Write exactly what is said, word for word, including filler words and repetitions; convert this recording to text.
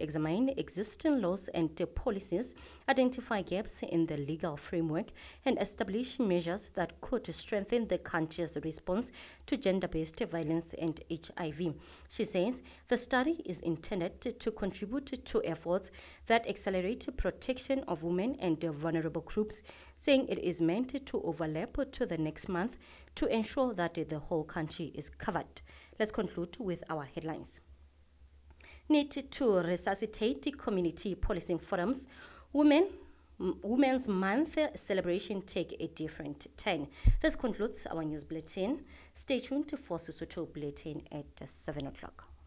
examine existing laws and policies, identify gaps in the legal framework, and establish measures that could strengthen the country's response to gender-based violence and H I V. She says the study is intended to contribute to efforts that accelerate protection of women and vulnerable groups, saying it is meant to overlap to the next month to ensure that the whole country is covered. Let's conclude with our headlines. Need to resuscitate community policing forums. Women Women's Month celebration take a different turn. This concludes our news bulletin. Stay tuned for Sesotho Bulletin at seven o'clock.